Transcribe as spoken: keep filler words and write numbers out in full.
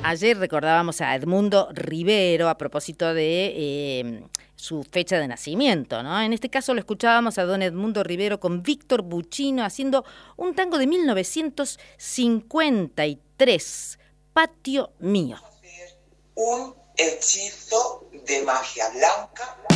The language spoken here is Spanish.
Ayer recordábamos a Edmundo Rivero a propósito de eh, su fecha de nacimiento, ¿no? En este caso lo escuchábamos a don Edmundo Rivero con Víctor Buccino haciendo un tango de mil novecientos cincuenta y tres, Patio Mío. Un hechizo de magia blanca.